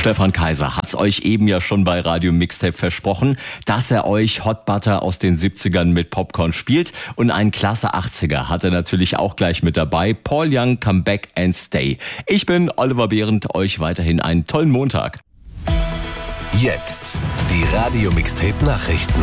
Stefan Kaiser hat's euch eben ja schon bei Radio Mixtape versprochen, dass er euch Hot Butter aus den 70ern mit Popcorn spielt. Und einen klasse 80er hat er natürlich auch gleich mit dabei. Paul Young, Come Back and Stay. Ich bin Oliver Behrendt, euch weiterhin einen tollen Montag. Jetzt die Radio Mixtape Nachrichten.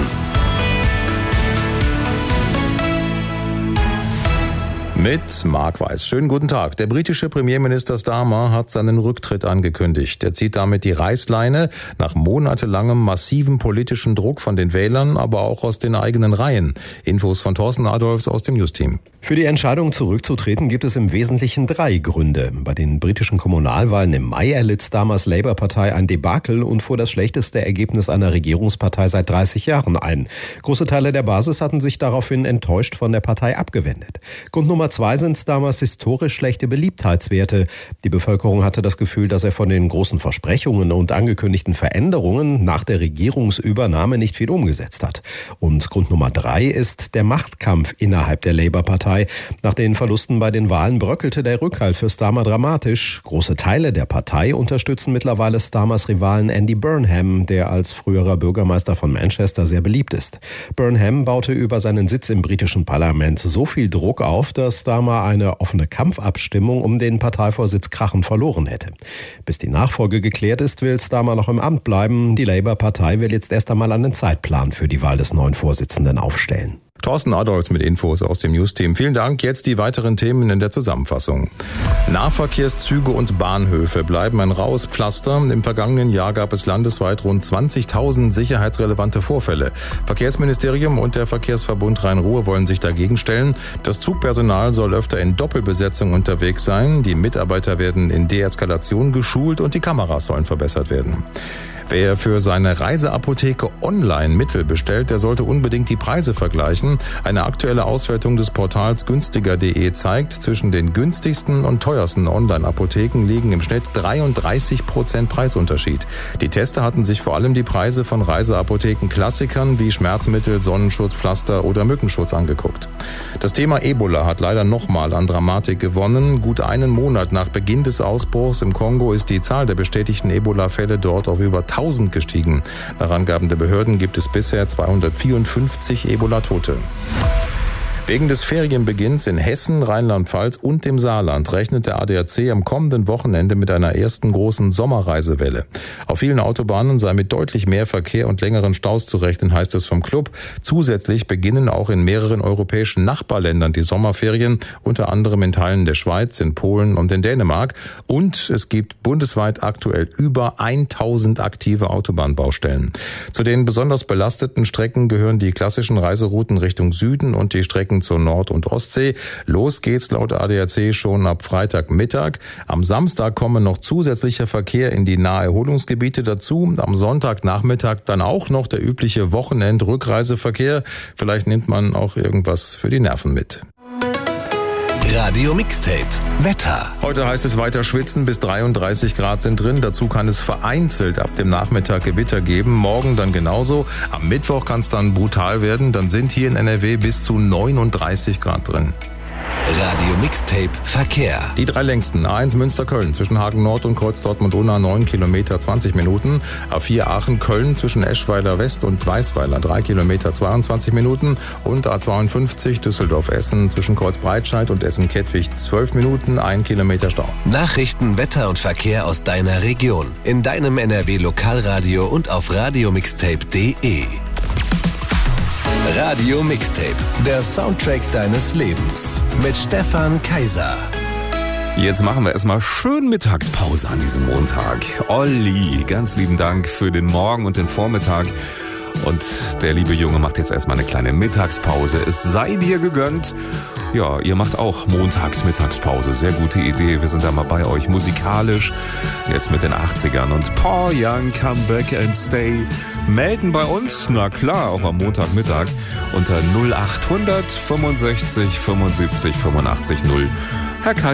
Mit Mark Weiß. Schönen guten Tag. Der britische Premierminister Starmer hat seinen Rücktritt angekündigt. Er zieht damit die Reißleine nach monatelangem massiven politischen Druck von den Wählern, aber auch aus den eigenen Reihen. Infos von Thorsten Adolfs aus dem Newsteam. Für die Entscheidung zurückzutreten gibt es im Wesentlichen 3 Gründe. Bei den britischen Kommunalwahlen im Mai erlitt Starmers Labour-Partei ein Debakel und fuhr das schlechteste Ergebnis einer Regierungspartei seit 30 Jahren ein. Große Teile der Basis hatten sich daraufhin enttäuscht von der Partei abgewendet. Grund Nummer 2 sind Starmers historisch schlechte Beliebtheitswerte. Die Bevölkerung hatte das Gefühl, dass er von den großen Versprechungen und angekündigten Veränderungen nach der Regierungsübernahme nicht viel umgesetzt hat. Und Grund Nummer 3 ist der Machtkampf innerhalb der Labour-Partei. Nach den Verlusten bei den Wahlen bröckelte der Rückhalt für Starmer dramatisch. Große Teile der Partei unterstützen mittlerweile Starmers Rivalen Andy Burnham, der als früherer Bürgermeister von Manchester sehr beliebt ist. Burnham baute über seinen Sitz im britischen Parlament so viel Druck auf, dass Starmer eine offene Kampfabstimmung um den Parteivorsitz krachend verloren hätte. Bis die Nachfolge geklärt ist, will Starmer noch im Amt bleiben. Die Labour-Partei will jetzt erst einmal einen Zeitplan für die Wahl des neuen Vorsitzenden aufstellen. Thorsten Adolfs mit Infos aus dem Newsteam. Vielen Dank. Jetzt die weiteren Themen in der Zusammenfassung. Nahverkehrszüge und Bahnhöfe bleiben ein raues Pflaster. Im vergangenen Jahr gab es landesweit rund 20.000 sicherheitsrelevante Vorfälle. Verkehrsministerium und der Verkehrsverbund Rhein-Ruhr wollen sich dagegen stellen. Das Zugpersonal soll öfter in Doppelbesetzung unterwegs sein. Die Mitarbeiter werden in Deeskalation geschult und die Kameras sollen verbessert werden. Wer für seine Reiseapotheke online Mittel bestellt, der sollte unbedingt die Preise vergleichen. Eine aktuelle Auswertung des Portals günstiger.de zeigt, zwischen den günstigsten und teuersten Online-Apotheken liegen im Schnitt 33% Preisunterschied. Die Tester hatten sich vor allem die Preise von Reiseapotheken-Klassikern wie Schmerzmittel, Sonnenschutz, Pflaster oder Mückenschutz angeguckt. Das Thema Ebola hat leider nochmal an Dramatik gewonnen. Gut einen Monat nach Beginn des Ausbruchs im Kongo ist die Zahl der bestätigten Ebola-Fälle dort auf über 1000 gestiegen. Nach Angaben der Behörden gibt es bisher 254 Ebola-Tote. Wegen des Ferienbeginns in Hessen, Rheinland-Pfalz und dem Saarland rechnet der ADAC am kommenden Wochenende mit einer ersten großen Sommerreisewelle. Auf vielen Autobahnen sei mit deutlich mehr Verkehr und längeren Staus zu rechnen, heißt es vom Club. Zusätzlich beginnen auch in mehreren europäischen Nachbarländern die Sommerferien, unter anderem in Teilen der Schweiz, in Polen und in Dänemark. Und es gibt bundesweit aktuell über 1000 aktive Autobahnbaustellen. Zu den besonders belasteten Strecken gehören die klassischen Reiserouten Richtung Süden und die Strecken zur Nord- und Ostsee. Los geht's laut ADAC schon ab Freitagmittag. Am Samstag kommen noch zusätzlicher Verkehr in die Naherholungsgebiete dazu. Am Sonntagnachmittag dann auch noch der übliche Wochenend-Rückreiseverkehr. Vielleicht nimmt man auch irgendwas für die Nerven mit. Radio Mixtape Wetter. Heute heißt es weiter schwitzen, bis 33 Grad sind drin. Dazu kann es vereinzelt ab dem Nachmittag Gewitter geben. Morgen dann genauso. Am Mittwoch kann es dann brutal werden. Dann sind hier in NRW bis zu 39 Grad drin. Radio Mixtape Verkehr. Die 3 längsten: A1 Münster-Köln zwischen Hagen Nord und Kreuz Dortmund-Unna 9 Kilometer 20 Minuten. A4 Aachen-Köln zwischen Eschweiler West und Weißweiler 3 Kilometer 22 Minuten. Und A52 Düsseldorf-Essen zwischen Kreuz Breitscheid und Essen-Kettwig 12 Minuten, 1 Kilometer Stau. Nachrichten, Wetter und Verkehr aus deiner Region. In deinem NRW-Lokalradio und auf radiomixtape.de. Radio Mixtape, der Soundtrack deines Lebens mit Stefan Kaiser. Jetzt machen wir erstmal schön Mittagspause an diesem Montag. Olli, ganz lieben Dank für den Morgen und den Vormittag. Und der liebe Junge macht jetzt erstmal eine kleine Mittagspause. Es sei dir gegönnt. Ja, ihr macht auch montags Mittagspause. Sehr gute Idee. Wir sind da mal bei euch musikalisch. Jetzt mit den 80ern. Und Paul Young, Come Back and Stay. Melden bei uns, na klar, auch am Montagmittag unter 0800 65 75 85 0. Herr Kaiser.